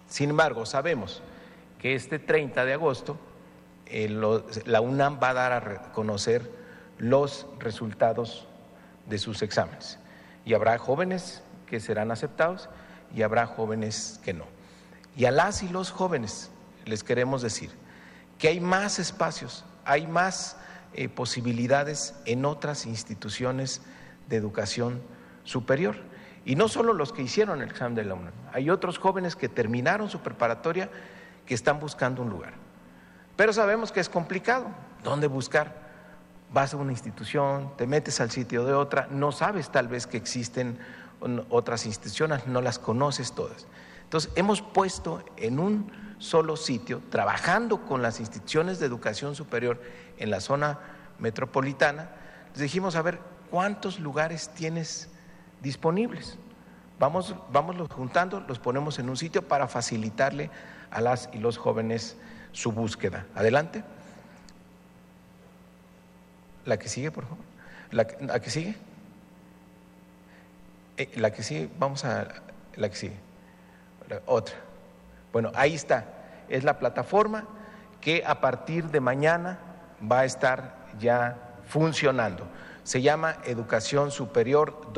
Sin embargo, sabemos que este 30 de agosto la UNAM va a dar a conocer los resultados de sus exámenes y habrá jóvenes que serán aceptados y habrá jóvenes que no. Y a las y los jóvenes les queremos decir que hay más espacios, hay más posibilidades en otras instituciones de educación superior. Y no solo los que hicieron el examen de la UNAM, hay otros jóvenes que terminaron su preparatoria que están buscando un lugar. Pero sabemos que es complicado. ¿Dónde buscar? Vas a una institución, te metes al sitio de otra, no sabes tal vez que existen otras instituciones, no las conoces todas. Entonces, hemos puesto en un solo sitio, trabajando con las instituciones de educación superior en la zona metropolitana, les dijimos, a ver, ¿cuántos lugares tienes disponibles? Vamos juntando, los ponemos en un sitio para facilitarle a las y los jóvenes su búsqueda. Adelante. La que sigue, por favor. La que sigue. La que sigue, vamos a la que sigue. Otra. Bueno, ahí está. Es la plataforma que a partir de mañana va a estar ya funcionando. Se llama Educación Superior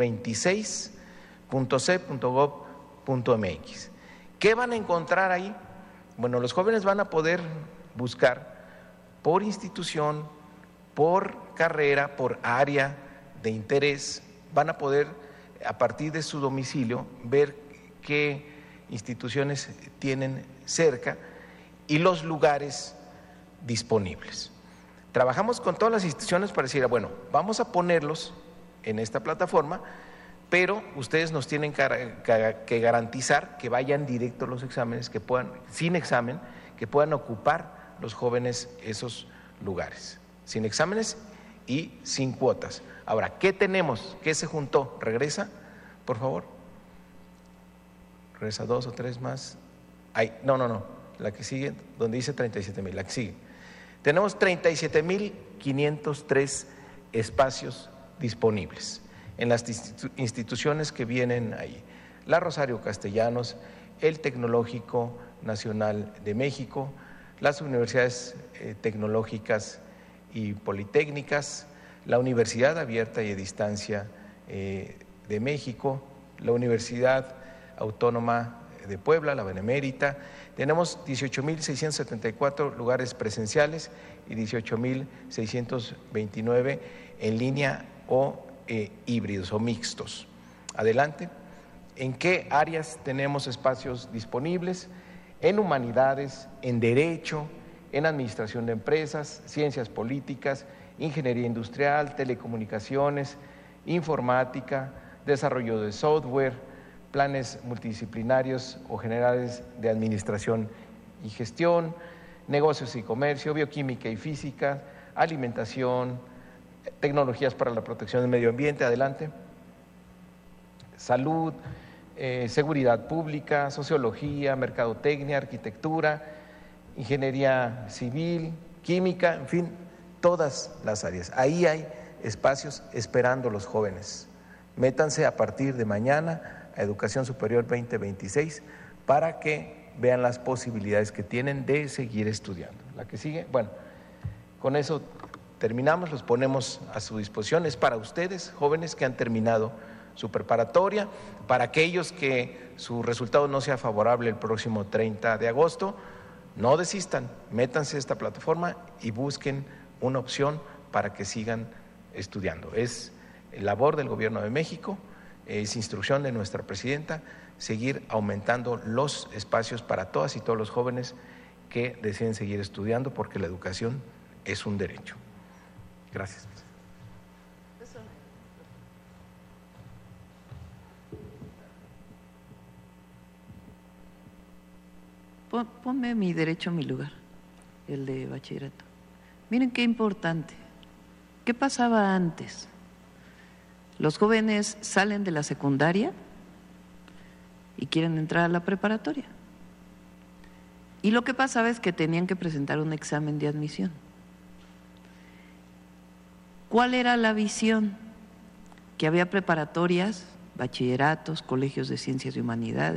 2026.c.gov.mx. ¿Qué van a encontrar ahí? Bueno, los jóvenes van a poder buscar por institución, por carrera, por área de interés, van a poder a partir de su domicilio ver qué instituciones tienen cerca y los lugares disponibles. Trabajamos con todas las instituciones para decir, bueno, vamos a ponerlos en esta plataforma, pero ustedes nos tienen que garantizar que vayan directo los exámenes, que puedan, sin examen, que puedan ocupar los jóvenes esos lugares, sin exámenes y sin cuotas. Ahora, ¿qué tenemos? ¿Qué se juntó? ¿Regresa, por favor? Regresa 2 o 3 más. Ay, no, la que sigue, donde dice 37,000, la que sigue. Tenemos 37,503 espacios disponibles en las instituciones que vienen ahí. La Rosario Castellanos, el Tecnológico Nacional de México, las universidades tecnológicas y politécnicas, la Universidad Abierta y a Distancia de México, la Universidad Autónoma de Puebla, la Benemérita. Tenemos 18,674 lugares presenciales y 18,629 en línea o híbridos o mixtos. Adelante. ¿En qué áreas tenemos espacios disponibles? En humanidades, en derecho, en administración de empresas, ciencias políticas, ingeniería industrial, telecomunicaciones, informática, desarrollo de software, planes multidisciplinarios o generales de administración y gestión, negocios y comercio, bioquímica y física, alimentación, tecnologías para la protección del medio ambiente, adelante, salud, seguridad pública, sociología, mercadotecnia, arquitectura, ingeniería civil, química, en fin, todas las áreas. Ahí hay espacios esperando los jóvenes. Métanse a partir de mañana a Educación Superior 2026 para que vean las posibilidades que tienen de seguir estudiando. La que sigue, bueno, con eso terminamos, los ponemos a su disposición. Es para ustedes, jóvenes que han terminado su preparatoria, para aquellos que su resultado no sea favorable el próximo 30 de agosto, no desistan, métanse a esta plataforma y busquen una opción para que sigan estudiando. Es labor del Gobierno de México, es instrucción de nuestra presidenta, seguir aumentando los espacios para todas y todos los jóvenes que deseen seguir estudiando, porque la educación es un derecho. Gracias. Ponme mi derecho a mi lugar, el de bachillerato. Miren qué importante. ¿Qué pasaba antes? Los jóvenes salen de la secundaria y quieren entrar a la preparatoria. Y lo que pasaba es que tenían que presentar un examen de admisión. ¿Cuál era la visión? Que había preparatorias, bachilleratos, colegios de ciencias y humanidades,